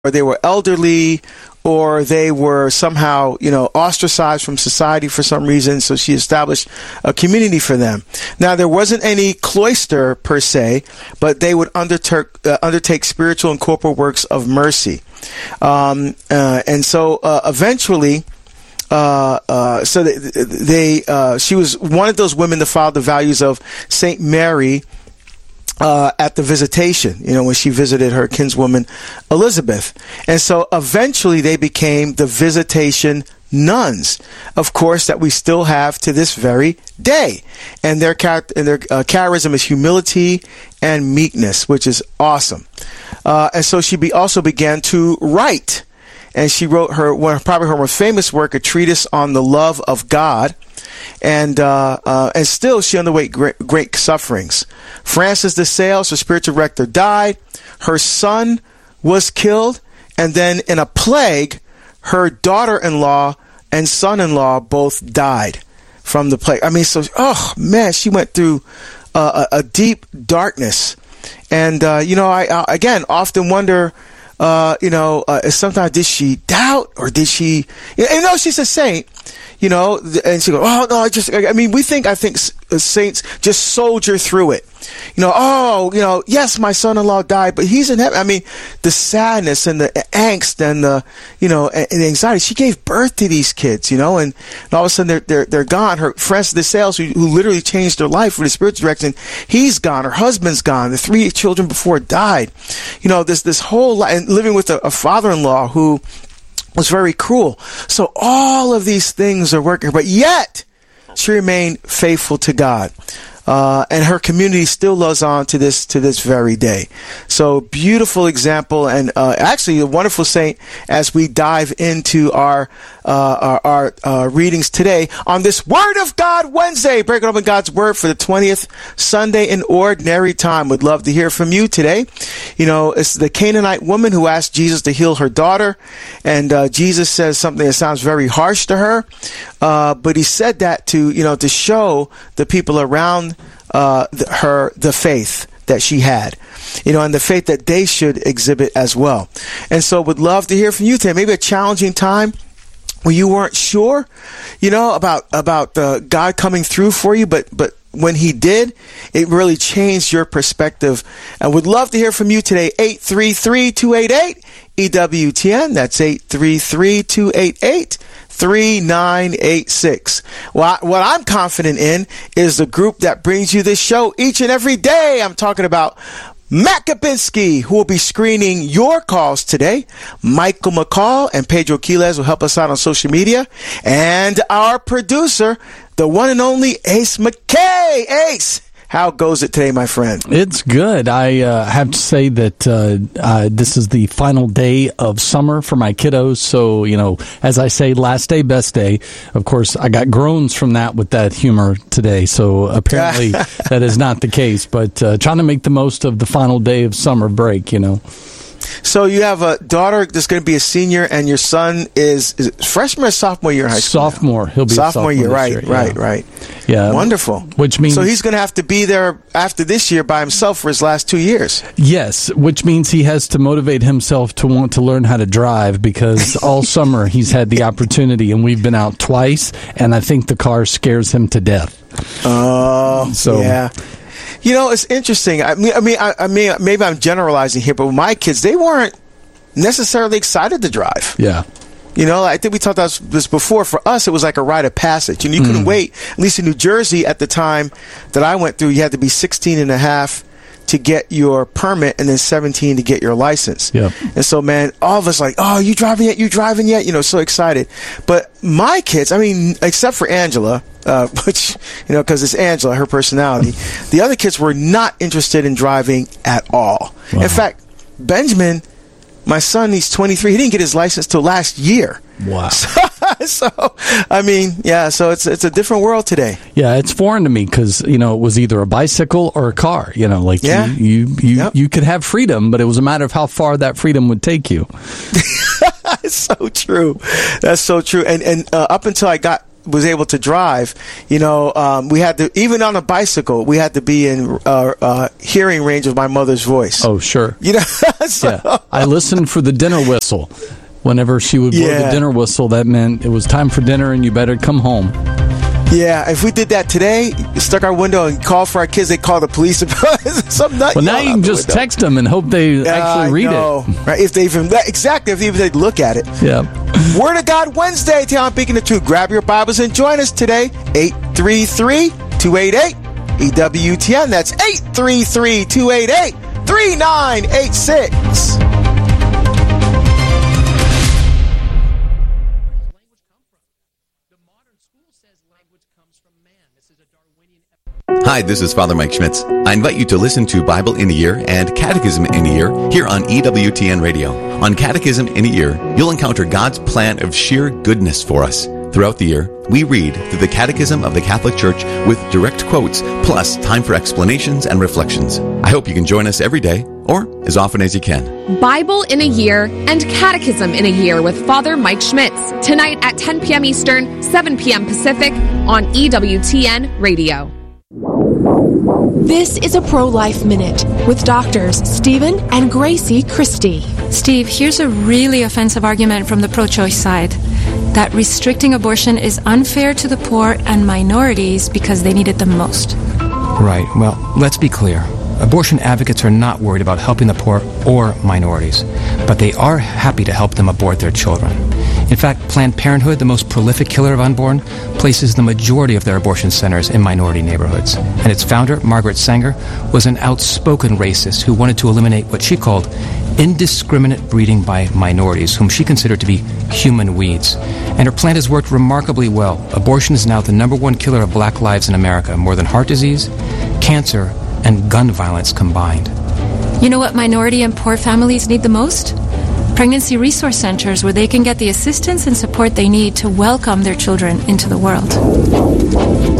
or they were elderly, or they were somehow, ostracized from society for some reason. So she established a community for them. Now, there wasn't any cloister per se, but they would undertake spiritual and corporal works of mercy. And so eventually, she was one of those women that followed the values of Saint Mary at the visitation, when she visited her kinswoman Elizabeth. And so eventually they became the Visitation Nuns, of course, that we still have to this very day. And their charism is humility and meekness, which is awesome. And so she also began to write. And she wrote probably her most famous work, a treatise on the love of God. And still she underwent great sufferings. Francis de Sales, her spiritual rector, died. Her son was killed. And then in a plague, her daughter-in-law and son-in-law both died from the plague. I mean, she went through a deep darkness. And, I again often wonder, sometimes did she doubt, or did she, she's a saint, and she goes, oh, no, I think saints just soldier through it. Yes, my son-in-law died, but he's in heaven. I mean, the sadness and the angst and the, and the anxiety. She gave birth to these kids, and all of a sudden they're gone. Her Francis de Sales, who literally changed her life for the spiritual direction, he's gone. Her husband's gone. The 3 children before died. This whole life, and living with a father-in-law who was very cruel. So all of these things are working, but yet she remained faithful to God. And her community still lives on to this very day. So beautiful example, and actually a wonderful saint as we dive into our readings today on this Word of God Wednesday, breaking open God's Word for the 20th Sunday in Ordinary Time. Would love to hear from you today. It's the Canaanite woman who asked Jesus to heal her daughter, and Jesus says something that sounds very harsh to her, but he said that to show the people around her the faith that she had, and the faith that they should exhibit as well. And so would love to hear from you today. Maybe a challenging time where you weren't sure, about God coming through for you, but when he did, it really changed your perspective. And would love to hear from you today. 833-288-EWTN. That's 833-288-3986. What I'm confident in is the group that brings you this show each and every day. I'm talking about Matt Kapinski, who will be screening your calls today. Michael McCall and Pedro Quiles will help us out on social media. And our producer, the one and only Ace McKay. Ace, how goes it today, my friend? It's good. I have to say that this is the final day of summer for my kiddos. So, as I say, last day, best day. Of course, I got groans from that with that humor today. So apparently that is not the case. But trying to make the most of the final day of summer break, So you have a daughter that's going to be a senior, and your son is freshman or sophomore year in high school? Sophomore. He'll be sophomore year. Right. Yeah. Wonderful. Which means so he's going to have to be there after this year by himself for his last 2 years. Yes, which means he has to motivate himself to want to learn how to drive, because all summer he's had the opportunity, and we've been out twice, and I think the car scares him to death. Oh, so yeah. It's interesting. I mean, maybe I'm generalizing here, but with my kids, they weren't necessarily excited to drive. Yeah. I think we talked about this before. For us, it was like a rite of passage. And you couldn't wait. At least in New Jersey at the time that I went through, you had to be 16 and a half to get your permit, and then 17 to get your license. Yep. And so, man, all of us like, oh, you driving yet? You driving yet? So excited. But my kids, except for Angela, which, because it's Angela, her personality, the other kids were not interested in driving at all. Wow. In fact, Benjamin, my son, he's 23. He didn't get his license till last year. Wow. So it's a different world today. Yeah, it's foreign to me because, it was either a bicycle or a car. You could have freedom, but it was a matter of how far that freedom would take you. It's so true. That's so true. And up until I got was able to drive, we had to, even on a bicycle, we had to be in hearing range of my mother's voice. Oh, sure. So, yeah. I listened for the dinner whistle. Whenever she would blow the dinner whistle, that meant it was time for dinner and you better come home. Yeah, if we did that today, stuck our window and called for our kids, they call the police. Some nut. Well, now you can just text them and hope they actually read it. Right? If they even they look at it. Yeah. Word of God Wednesday, Talent Speaking the Truth. Grab your Bibles and join us today. 833-288-EWTN. That's 833-288-3986. Hi, this is Father Mike Schmitz. I invite you to listen to Bible in a Year and Catechism in a Year here on EWTN Radio. On Catechism in a Year, you'll encounter God's plan of sheer goodness for us. Throughout the year, we read through the Catechism of the Catholic Church with direct quotes, plus time for explanations and reflections. I hope you can join us every day, or as often as you can. Bible in a Year and Catechism in a Year with Father Mike Schmitz. Tonight at 10 p.m. Eastern, 7 p.m. Pacific on EWTN Radio. This is a Pro-Life Minute with doctors Stephen and Gracie Christie. Steve, here's a really offensive argument from the pro-choice side, that restricting abortion is unfair to the poor and minorities because they need it the most. Right. Well, let's be clear. Abortion advocates are not worried about helping the poor or minorities, but they are happy to help them abort their children. In fact, Planned Parenthood, the most prolific killer of unborn, places the majority of their abortion centers in minority neighborhoods. And its founder, Margaret Sanger, was an outspoken racist who wanted to eliminate what she called indiscriminate breeding by minorities, whom she considered to be human weeds. And her plan has worked remarkably well. Abortion is now the #1 killer of black lives in America, more than heart disease, cancer, and gun violence combined. You know what minority and poor families need the most? Pregnancy resource centers where they can get the assistance and support they need to welcome their children into the world.